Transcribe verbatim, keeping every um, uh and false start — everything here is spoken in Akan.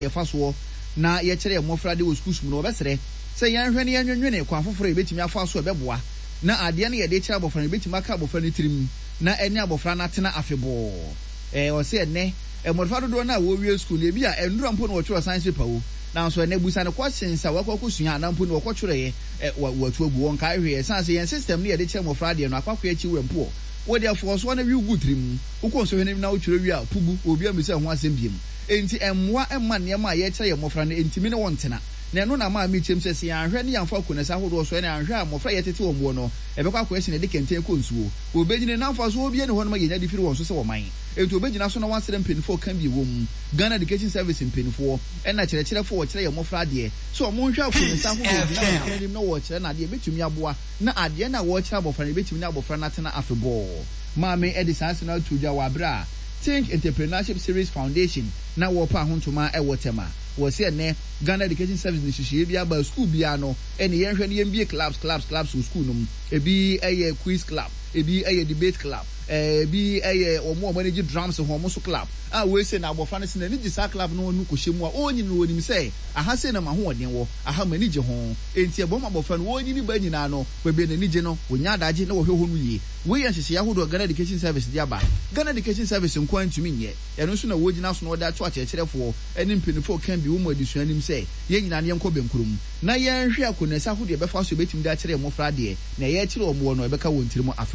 yɛfa so na yɛkyerɛ yɛ mmɔfra de wɔ schools mu no wɔbɛsrɛ sɛ yɛnhwɛ ne yɛnwenwene kwan foforɔ yɛbɛtumi afa so ɛbɛboa na adeɛ no yɛde kyerɛ abɔfra no yɛbɛtumi aka abɔfra no tirim na ɛne abɔfra no atena afebɔɔ ɛɛ ɔsɛ ɛnɛ mmɔfra dodoɔ no a wɔwie school no ebi a ɛndura mpo na wɔtwerɛ science paper wo nanso ɛnɛ busa no questions a wɔkɔ kɔsua anampo no wɔkɔtwerɛ yɛ wɔatu agu wɔn kae hwɛ ɛsan sɛ yɛn system no yɛde kyerɛ mmɔfra deɛ no akɔkɔ akyi wɔ mpo wɔde afoɔsoɔ no wi gu tirim wokɔ nso hwɛ no na wotwerɛ wi a pugu obi amisa ho asɛm biem enti ɛmmoa ɛma nneɛma a yɛkyerɛ yɛ mmɔfra no ntimi ne wɔn tena na ɛno na maa mi kyɛm sɛ sɛ yɛanhwɛ ne yɛmfa kɔ nɛsa ahodoɔ so ɛne anhwɛ a mmɔfra yɛtete wɔn boɔ no ɛbɛkɔ akɔ asi na de kɛntɛn kɔ nsuo obɛgyina namfa so obie ne hɔ no ma yɛnya de firi wɔn so sɛ wɔman enti obɛgyina so na wansere mpanimfoɔ ka bi wɔ mu Ghana Education Service mpanimfoɔ ɛna kyerɛkyerɛfoɔ wɔkyerɛ yɛ mmɔfra adeɛ so ɔmo nhwɛ akɔ nɛsa ahodoɔ na wɔkyerɛ na adeɛ bɛtumi aboa na adeɛ na wɔkyerɛ abɔfra no bɛtumi na abɔfra no atena afebɔɔ maame ɛde saa ase na ato dwa wɔ abrɛ a Think Entrepreneurship Series Foundation na wɔpa ahontoma ɛwɔ tema wɔsi ɛnɛ Ghana Education Service ne hyehyɛ bi aba school bia no ɛne yɛnhwɛ ne yɛmbie clubs clubs clubs wɔ school no mu ebi ɛyɛ quiz club ebi ɛyɛ debate club ebi ɛyɛ ɔmo ɔmo ne gye drums ho ɔmo so club a wɔsi na abɔfra no sɛ ne gye saa club no no kɔhyɛ mu a ɔnyi no wɔnim sɛ aha sɛ na ma ho ɔden wɔ aha ma ne gye ho enti ɛbɔ ma abɔfra no wɔnyi ne ba nyinaa no baabi na ne gye no wɔnya adagye na wɔhwɛ hɔ no yie wɔyɛ nhyehyɛ ahodoɔ Ghana Education Service de aba Ghana Education Service nkwa ntumi nyɛ ɛno nso na wɔgyina so na wɔde ato akyerɛkyerɛfoɔ ɛne mpanyinfoɔ kan bi wɔn mu adesua nim sɛ yɛn nyinaa ne yɛnkɔ bɛnkurom na yɛnhwɛ akɔnɛsa ahodoɔ ɛbɛfa so bɛtumi de akyerɛ mmɔfra adeɛ na yɛkyerɛ wɔn wɔ no ɛbɛka wɔn tirim